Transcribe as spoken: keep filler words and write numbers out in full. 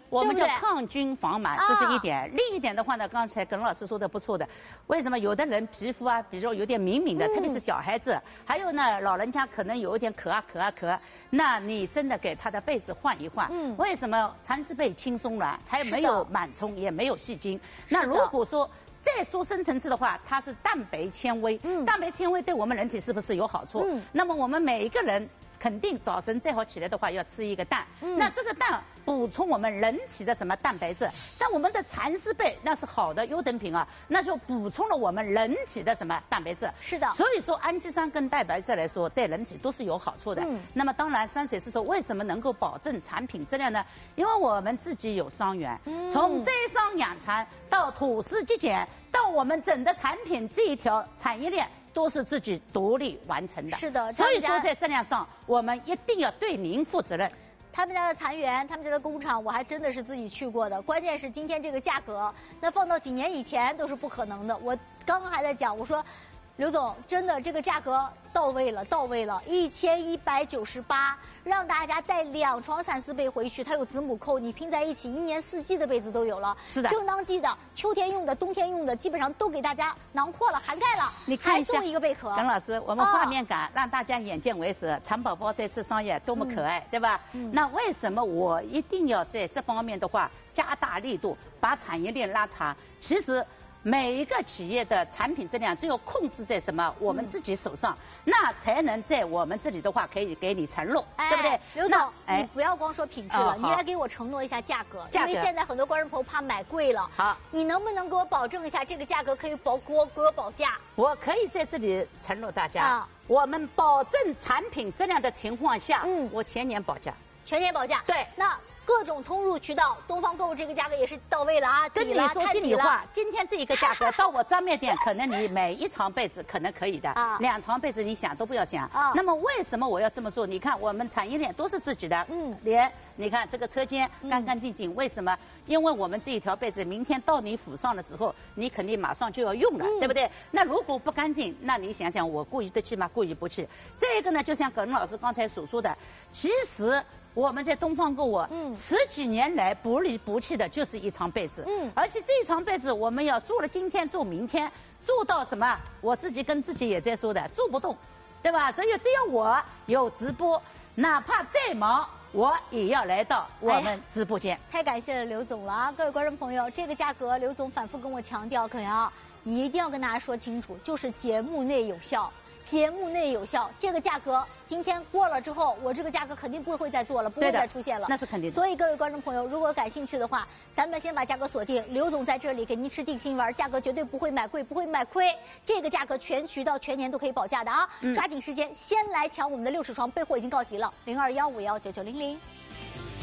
我们叫对不对抗菌防螨，这是一点。另一点的话呢，刚才耿老师说的不错的，为什么有的人皮肤啊，比如说有点敏敏的， 嗯特别是小孩子，还有呢老人家可能有一点咳啊咳啊咳，那你真的给他的被子换一换。 嗯为什么蚕丝被轻松软，还没有螨虫，也没有细菌？那如果说再说深层次的话，它是蛋白纤维， 嗯蛋白纤维对我们人体是不是有好处？ 嗯那么我们每一个人肯定早晨最好起来的话要吃一个蛋， 嗯那这个蛋补充我们人体的什么蛋白质？但我们的蚕丝被那是好的优等品啊，那就补充了我们人体的什么蛋白质？ 是的所以说氨基酸跟蛋白质来说，对人体都是有好处的。 嗯那么当然，山水是说为什么能够保证产品质量呢？因为我们自己有伤员， 嗯从摘桑养蚕到吐丝极简，到我们整个产品这一条产业链。都是自己独立完成的， 是的所以他们家说在质量上，我们一定要对您负责任。 他们家的蚕园，他们家的工厂，我还真的是自己去过的。关键是今天这个价格，那放到几年以前都是不可能的。我刚刚还在讲，我说，刘总，真的这个价格到位了，到位了，一千一百九十八，让大家带两床蚕丝被回去，它有子母扣，你拼在一起，一年四季的被子都有了。 是的， 正当季的、秋天用的、冬天用的，基本上都给大家囊括了、涵盖了。 你看一下， 还送一个贝壳。 耿老师，我们画面感、哦、让大家眼见为实。蚕宝宝这次商业多么可爱，嗯、对吧？嗯、那为什么我一定要在这方面的话加大力度，把产业链拉长？其实。每一个企业的产品质量只有控制在什么我们自己手上，嗯、那才能在我们这里的话可以给你承诺， 哎、 对不对？ 刘总，你不要光说品质了，哦、你来给我承诺一下价格， 价格因为现在很多观众朋友怕买贵了。 好， 你能不能给我保证一下这个价格可以保给我给我保价？ 我可以在这里承诺大家， 啊、 我们保证产品质量的情况下， 嗯， 我全年保价， 全年保价。 对， 那。各种通路渠道，东方购物这个价格也是到位了啊！ 跟你说心里话，今天这一个价格到我专卖店，可能你每一床被子可能可以的，啊、两床被子你想都不要想。啊、那么为什么我要这么做？你看我们产业链都是自己的，嗯，连你看这个车间干干净净，嗯、为什么？因为我们这一条被子明天到你府上了之后，你肯定马上就要用了，嗯、对不对？那如果不干净，那你想想，我故意的去吗？故意不去。这个呢，就像耿老师刚才所说的，其实。我们在东方购物，嗯，十几年来不离不弃的就是一床被子，嗯，而且这一床被子我们要做了今天做明天，做到什么？我自己跟自己也在说的，做不动，对吧？所以只要我有直播，哪怕再忙，我也要来到我们直播间。 哎、太感谢了刘总了啊！各位观众朋友，这个价格刘总反复跟我强调，可要你一定要跟大家说清楚，就是节目内有效。节目内有效，这个价格今天过了之后，我这个价格肯定不会再做了，不会再出现了， 那是肯定的。 所以各位观众朋友，如果感兴趣的话，咱们先把价格锁定。刘总在这里给您吃定心丸，价格绝对不会买贵，不会买亏。这个价格全渠道全年都可以保价的啊！嗯、抓紧时间，先来抢我们的六十床，备货已经告急了，零二幺五幺九九零零。